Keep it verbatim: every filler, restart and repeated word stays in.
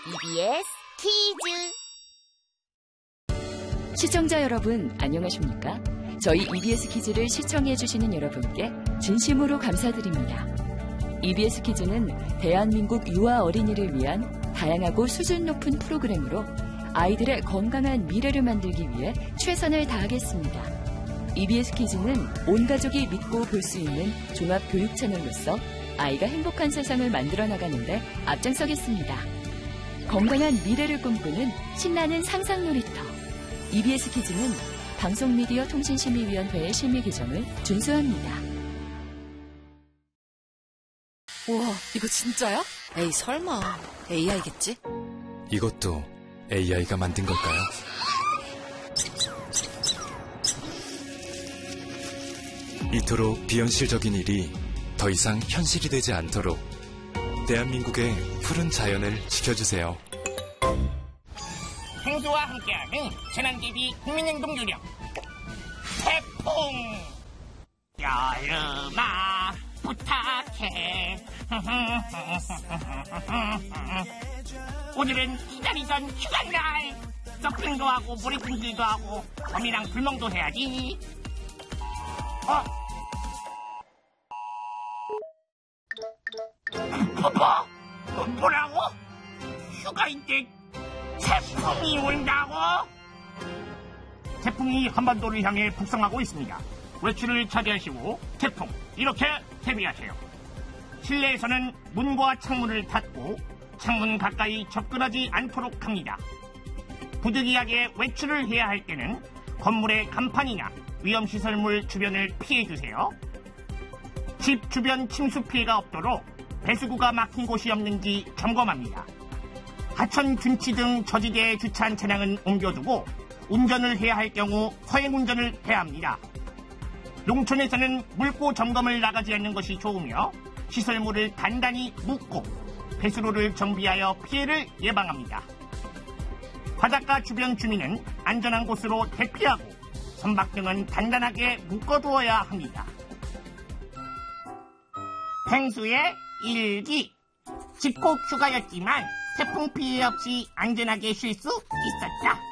이비에스 퀴즈. 시청자 여러분, 안녕하십니까? 저희 이비에스 퀴즈를 시청해주시는 여러분께 진심으로 감사드립니다. 이비에스 퀴즈는 대한민국 유아 어린이를 위한 다양하고 수준 높은 프로그램으로 아이들의 건강한 미래를 만들기 위해 최선을 다하겠습니다. 이비에스 퀴즈는 온 가족이 믿고 볼 수 있는 종합 교육 채널로서 아이가 행복한 세상을 만들어 나가는데 앞장서겠습니다. 건강한 미래를 꿈꾸는 신나는 상상 놀이터. 이비에스 퀴즈는 방송미디어통신심의위원회의 심의 규정을 준수합니다. 우와, 이거 진짜야? 에이, 설마. 에이아이겠지? 이것도 에이아이가 만든 걸까요? 이토록 비현실적인 일이 더 이상 현실이 되지 않도록 대한민국의 푸른 자연을 지켜주세요. 행수와 함께하는 재난대비 국민행동 요령 태풍. 여름아 부탁해. 오늘은 기다리던 휴가날. 서핑도 하고 모래풍질도 하고 범이랑 불멍도 해야지. 어? 뭐? 뭐라고? 휴가인데 태풍이 온다고? 태풍이 한반도를 향해 북상하고 있습니다. 외출을 차지하시고 태풍 이렇게 대비하세요. 실내에서는 문과 창문을 닫고 창문 가까이 접근하지 않도록 합니다. 부득이하게 외출을 해야 할 때는 건물의 간판이나 위험시설물 주변을 피해주세요. 집 주변 침수 피해가 없도록 배수구가 막힌 곳이 없는지 점검합니다. 하천, 둔치 등 저지대에 주차한 차량은 옮겨두고 운전을 해야 할 경우 서행운전을 해야 합니다. 농촌에서는 물고 점검을 나가지 않는 것이 좋으며 시설물을 단단히 묶고 배수로를 정비하여 피해를 예방합니다. 바닷가 주변 주민은 안전한 곳으로 대피하고 선박 등은 단단하게 묶어두어야 합니다. 펭수의 일기. 집콕 휴가였지만 태풍 피해 없이 안전하게 쉴 수 있었다.